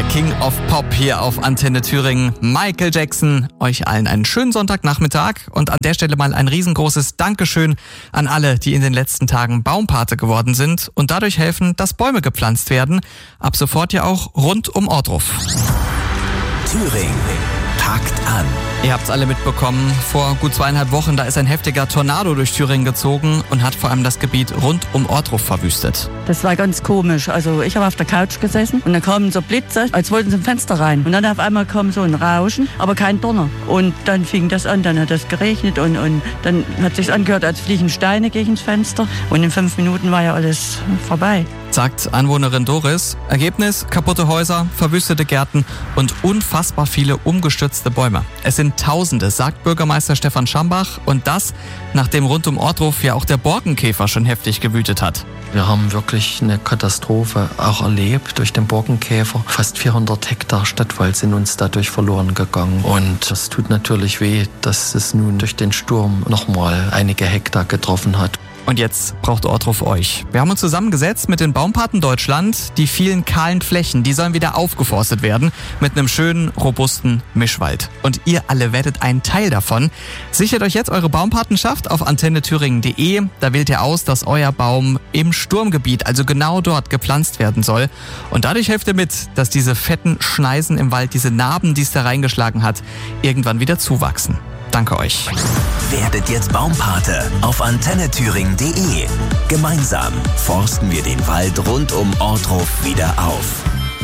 King of Pop hier auf Antenne Thüringen, Michael Jackson. Euch allen einen schönen Sonntagnachmittag und an der Stelle mal ein riesengroßes Dankeschön an alle, die in den letzten Tagen Baumpate geworden sind und dadurch helfen, dass Bäume gepflanzt werden. Ab sofort ja auch rund um Ohrdruf. Thüringen packt an. Ihr habt's alle mitbekommen, vor gut 2,5 Wochen, da ist ein heftiger Tornado durch Thüringen gezogen und hat vor allem das Gebiet rund um Ohrdruf verwüstet. Das war ganz komisch. Also ich habe auf der Couch gesessen und dann kamen so Blitze, als wollten sie im Fenster rein. Und dann auf einmal kam so ein Rauschen, aber kein Donner. Und dann fing das an, dann hat es geregnet und dann hat es sich angehört, als fliegen Steine gegen das Fenster. Und in 5 Minuten war ja alles vorbei. Sagt Anwohnerin Doris. Ergebnis: kaputte Häuser, verwüstete Gärten und unfassbar viele umgestürzte Bäume. Es sind Tausende, sagt Bürgermeister Stefan Schambach. Und das, nachdem rund um Ohrdruf ja auch der Borkenkäfer schon heftig gewütet hat. Wir haben wirklich eine Katastrophe auch erlebt durch den Borkenkäfer. Fast 400 Hektar Stadtwald sind uns dadurch verloren gegangen. Und das tut natürlich weh, dass es nun durch den Sturm nochmal einige Hektar getroffen hat. Und jetzt braucht Ohrdruf euch. Wir haben uns zusammengesetzt mit den Baumpaten Deutschland. Die vielen kahlen Flächen, die sollen wieder aufgeforstet werden mit einem schönen, robusten Mischwald. Und ihr alle werdet ein Teil davon. Sichert euch jetzt eure Baumpatenschaft auf antennethüringen.de. Da wählt ihr aus, dass euer Baum im Sturmgebiet, also genau dort, gepflanzt werden soll. Und dadurch helft ihr mit, dass diese fetten Schneisen im Wald, diese Narben, die es da reingeschlagen hat, irgendwann wieder zuwachsen. Danke euch. Werdet jetzt Baumpate auf antennethüringen.de. Gemeinsam forsten wir den Wald rund um Ohrdruf wieder auf.